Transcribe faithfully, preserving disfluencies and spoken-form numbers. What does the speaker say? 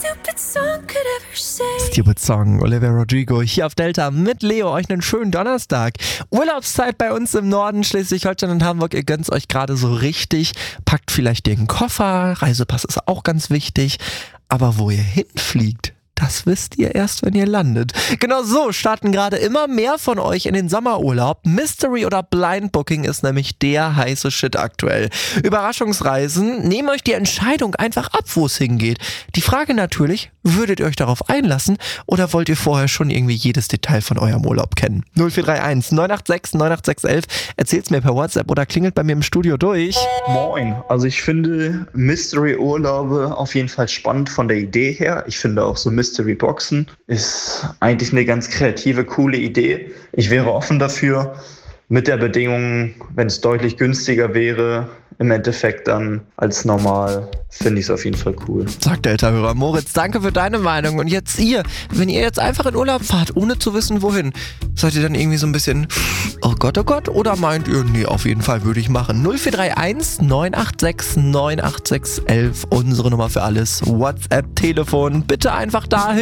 Stupid Song, Olivia Rodrigo hier auf Delta mit Leo. Euch einen schönen Donnerstag. Urlaubszeit bei uns im Norden, Schleswig-Holstein und Hamburg. Ihr gönnt's euch gerade so richtig. Packt vielleicht den Koffer. Reisepass ist auch ganz wichtig. Aber wo ihr hinfliegt, das wisst ihr erst, wenn ihr landet. Genau so starten gerade immer mehr von euch in den Sommerurlaub. Mystery oder Blind Booking ist nämlich der heiße Shit aktuell. Überraschungsreisen nehmen euch die Entscheidung einfach ab, wo es hingeht. Die Frage natürlich, würdet ihr euch darauf einlassen oder wollt ihr vorher schon irgendwie jedes Detail von eurem Urlaub kennen? null vier drei eins neun acht sechs neun acht sechs eins erzählt's mir per WhatsApp oder klingelt bei mir im Studio durch. Moin, also ich finde Mystery-Urlaube auf jeden Fall spannend von der Idee her. Ich finde auch so Mystery-Boxen ist eigentlich eine ganz kreative, coole Idee. Ich wäre offen dafür, mit der Bedingung, wenn es deutlich günstiger wäre, im Endeffekt dann als normal, finde ich es auf jeden Fall cool. Sagt der Älterhörer Moritz, danke für deine Meinung. Und jetzt ihr, wenn ihr jetzt einfach in Urlaub fahrt, ohne zu wissen wohin, seid ihr dann irgendwie so ein bisschen, oh Gott, oh Gott, oder meint ihr, nee, auf jeden Fall würde ich machen. null vier drei eins neun acht sechs neun acht sechs eins eins, unsere Nummer für alles, WhatsApp, Telefon, bitte einfach dahin.